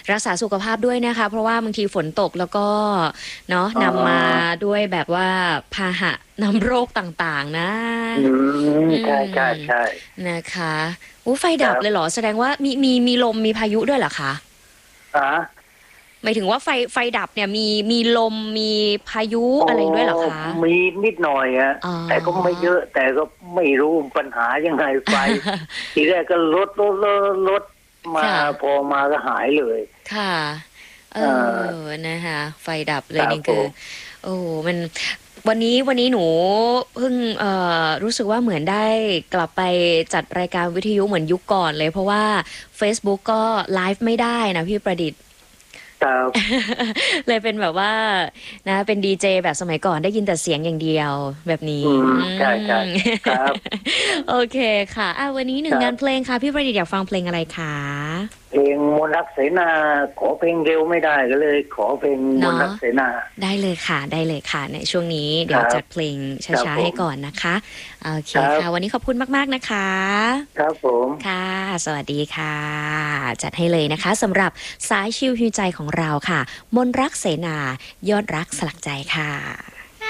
รักษาสุขภาพด้วยนะคะเพราะว่าบางทีฝนตกแล้วก็เนาะอ๋อนำมาด้วยแบบว่าพาหะนำโรคต่างๆนะอือืใช่ใช่มใช่นะคะอู้ไฟดับเลยเหรอครับแสดงว่ามีลมมีพายุด้วยเหรอคะอ่าหมายถึงว่าไฟดับเนี่ยมีลมมีพายุโอ้อะไรด้วยเหรอคะมีนิดหน่อยอะอ๋อแต่ก็ไม่เยอะแต่ก็ไม่รู้ปัญหายังไงไฟ ทีแรกก็ลดมาค่ะพอมาก็หายเลยค่ะเออ่อานะคะไฟดับเลครับยนี่คือผมโอ้มันวันนี้หนูเพิ่งรู้สึกว่าเหมือนได้กลับไปจัดรายการวิทยุเหมือนยุคก่อนเลยเพราะว่า Facebook ก็ไลฟ์ไม่ได้นะพี่ประดิษฐ์ครับเลยเป็นแบบว่านะเป็นดีเจแบบสมัยก่อนได้ยินแต่เสียงอย่างเดียวแบบนี้ใช่ใช่มครับโอเคค่ะวันนี้หคนึ่งรับงานเพลงค่ะพี่ประดิษฐ์อยากฟังเพลงอะไรคะเพลงมนต์รักเสนาขอเพลงเร็วไม่ได้ก็เลยขอเพลงมนต์เนาะรักเสนาได้เลยค่ะได้เลยค่ะในช่วงนี้คเดี๋ยวรับจัดเพลงครับช้าๆให้ผมก่อนนะคะโอเคครับค่ะวันนี้ขอบคุณมากๆนะคะครับผมค่ะสวัสดีค่ะจัดให้เลยนะคะสำหรับสายชิลฮิวใจของเราค่ะมนต์รักเสนายอดรักสลักใจค่ะ